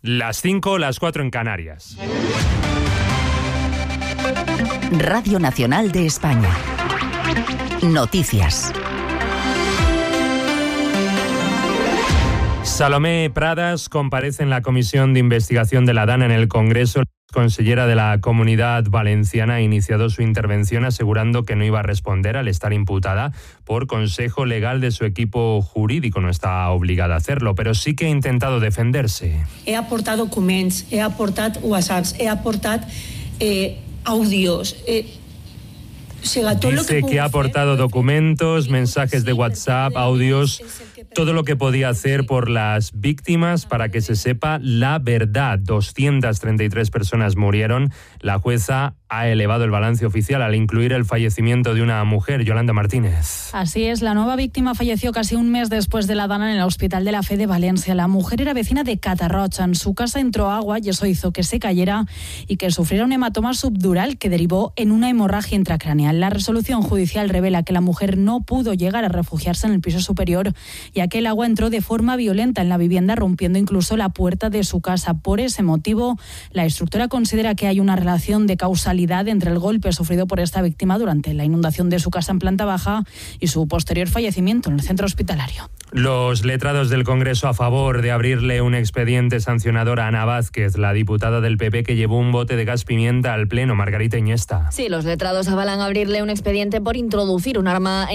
Las 5, las 4 en Canarias. Radio Nacional de España. Noticias. Salomé Pradas comparece en la Comisión de Investigación de la DANA en el Congreso. La consellera de la Comunidad Valenciana ha iniciado su intervención asegurando que no iba a responder al estar imputada por consejo legal de su equipo jurídico. No está obligada a hacerlo, pero sí que ha intentado defenderse. He aportat documents, he aportat WhatsApps, he aportat audios. Dice que ha aportado documentos, mensajes de WhatsApp, audios, todo lo que podía hacer por las víctimas para que se sepa la verdad. 233 personas murieron. La jueza ha elevado el balance oficial al incluir el fallecimiento de una mujer, Yolanda Martínez. Así es, la nueva víctima falleció casi un mes después de la DANA en el Hospital de la Fe de Valencia. La mujer era vecina de Catarrocha. En su casa entró agua y eso hizo que se cayera y que sufriera un hematoma subdural que derivó en una hemorragia intracraneal. La resolución judicial revela que la mujer no pudo llegar a refugiarse en el piso superior, ya que el agua entró de forma violenta en la vivienda, rompiendo incluso la puerta de su casa. Por ese motivo, la instructora considera que hay una relación de causalidad entre el golpe sufrido por esta víctima durante la inundación de su casa en planta baja y su posterior fallecimiento en el centro hospitalario. Los letrados del Congreso a favor de abrirle un expediente sancionador a Ana Vázquez, la diputada del PP que llevó un bote de gas pimienta al Pleno. Margarita Iniesta. Sí, los letrados avalan abrirle un expediente por introducir un arma